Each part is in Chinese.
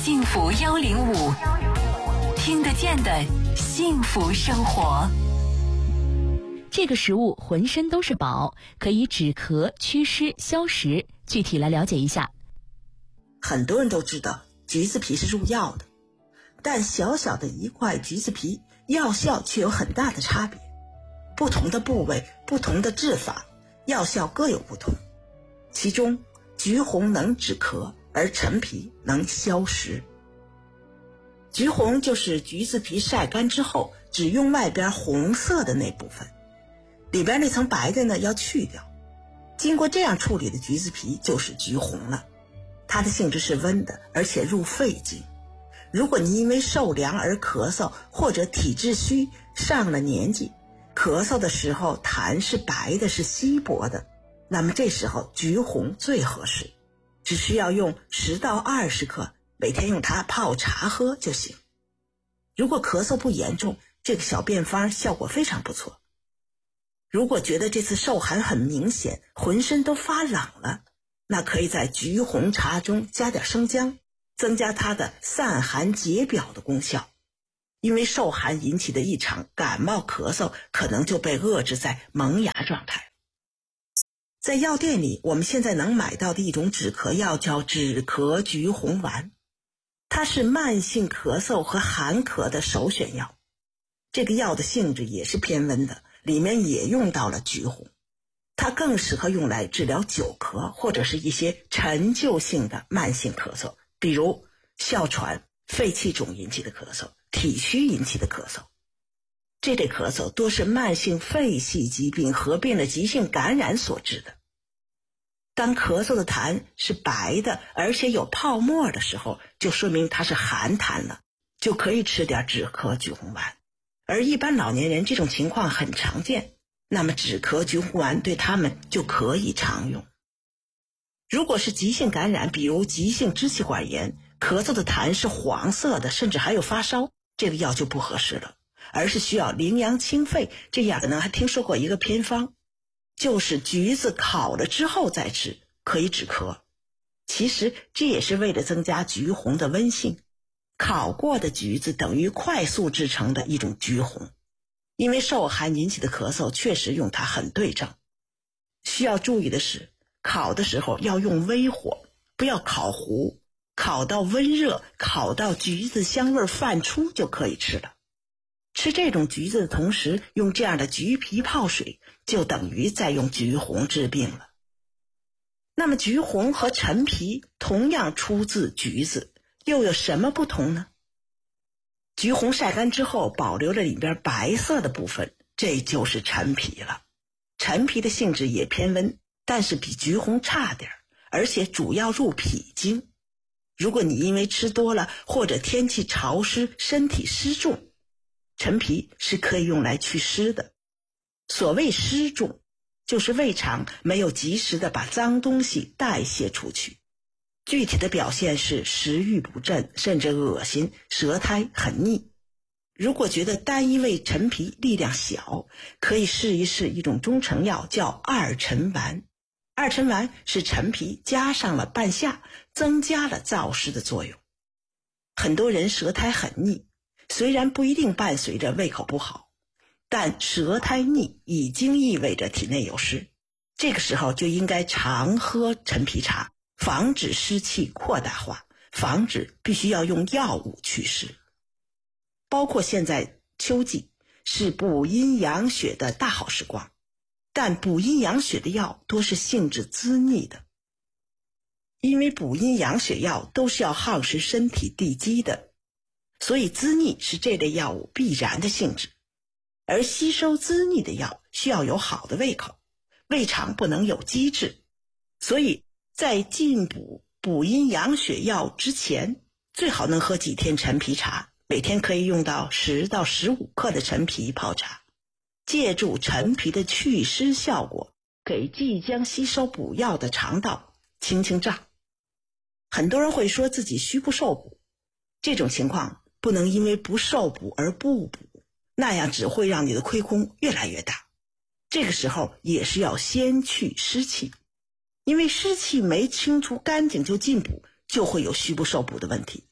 幸福105，听得见的幸福生活。 这个食物浑身都是宝，可以止咳、祛湿、消食。具体来了解一下。 很多人都知道橘子皮是入药的，但小小的一块橘子皮药效却有很大的差别。不同的部位、不同的制法，药效各有不同。其中橘红能止咳，而陈皮能消食。橘红就是橘子皮晒干之后只用外边红色的那部分，里边那层白的呢要去掉。经过这样处理的橘子皮就是橘红了。它的性质是温的，而且入肺经。如果你因为受凉而咳嗽，或者体质虚，上了年纪，咳嗽的时候痰是白的，是稀薄的，那么这时候橘红最合适。只需要用10到20克，每天用它泡茶喝就行。如果咳嗽不严重，这个小便方效果非常不错。如果觉得这次受寒很明显，浑身都发冷了，那可以在橘红茶中加点生姜，增加它的散寒解表的功效。因为受寒引起的一场感冒咳嗽，可能就被遏制在萌芽状态。在药店里，我们现在能买到的一种止咳药叫止咳橘红丸，它是慢性咳嗽和寒咳的首选药。这个药的性质也是偏温的，里面也用到了橘红。它更适合用来治疗久咳或者是一些陈旧性的慢性咳嗽，比如哮喘、肺气肿引起的咳嗽、体虚引起的咳嗽。这类咳嗽多是慢性肺系疾病合并了急性感染所致的。当咳嗽的痰是白的，而且有泡沫的时候，就说明它是寒痰了，就可以吃点止咳橘红丸。而一般老年人这种情况很常见，那么止咳橘红丸对他们就可以常用。如果是急性感染，比如急性支气管炎，咳嗽的痰是黄色的，甚至还有发烧，这个药就不合适了，而是需要羚羊清肺。这样可能还听说过一个偏方，就是橘子烤了之后再吃，可以止咳。其实这也是为了增加橘红的温性。烤过的橘子等于快速制成的一种橘红。因为受寒引起的咳嗽确实用它很对症。需要注意的是，烤的时候要用微火，不要烤糊，烤到温热，烤到橘子香味泛出就可以吃了。吃这种橘子的同时，用这样的橘皮泡水，就等于在用橘红治病了。那么橘红和陈皮同样出自橘子，又有什么不同呢？橘红晒干之后保留了里边白色的部分，这就是陈皮了。陈皮的性质也偏温，但是比橘红差点，而且主要入脾经。如果你因为吃多了或者天气潮湿，身体湿重，陈皮是可以用来祛湿的。所谓湿重，就是胃肠没有及时的把脏东西代谢出去。具体的表现是食欲不振，甚至恶心，舌苔很腻。如果觉得单一味陈皮力量小，可以试一试一种中成药叫二陈丸。二陈丸是陈皮加上了半夏，增加了燥湿的作用。很多人舌苔很腻，虽然不一定伴随着胃口不好，但舌苔腻已经意味着体内有湿，这个时候就应该常喝陈皮茶，防止湿气扩大化，防止必须要用药物祛湿。包括现在秋季是补阴养血的大好时光，但补阴养血的药多是性质滋腻的。因为补阴养血药都是要耗蚀身体地基的，所以滋腻是这类药物必然的性质。而吸收滋腻的药需要有好的胃口，胃肠不能有积滞，所以在进补补阴养血药之前，最好能喝几天陈皮茶，每天可以用到10到15克的陈皮泡茶，借助陈皮的祛湿效果，给即将吸收补药的肠道清清胀。很多人会说自己虚不受补，这种情况不能因为不受补而不补，那样只会让你的亏空越来越大。这个时候也是要先去湿气，因为湿气没清除干净就进补，就会有虚不受补的问题。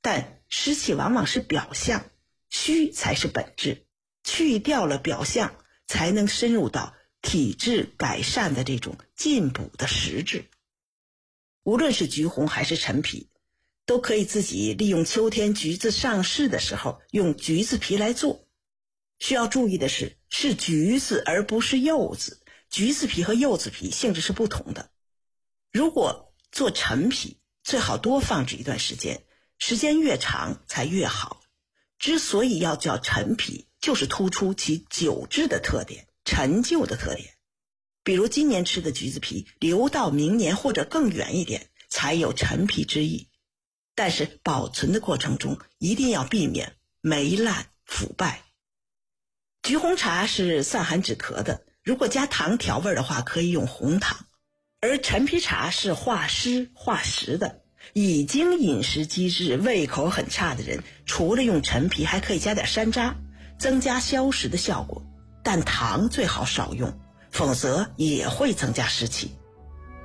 但湿气往往是表象，虚才是本质。去掉了表象，才能深入到体质改善的这种进补的实质。无论是橘红还是陈皮，都可以自己利用秋天橘子上市的时候用橘子皮来做。需要注意的是橘子而不是柚子，橘子皮和柚子皮性质是不同的。如果做陈皮，最好多放置一段时间，时间越长才越好。之所以要叫陈皮，就是突出其久滞的特点，陈旧的特点。比如今年吃的橘子皮，留到明年或者更远一点，才有陈皮之意。但是保存的过程中，一定要避免霉烂腐败。橘红茶是散寒止咳的，如果加糖调味的话，可以用红糖。而陈皮茶是化湿化食的，已经饮食机制胃口很差的人，除了用陈皮，还可以加点山楂，增加消食的效果。但糖最好少用，否则也会增加湿气。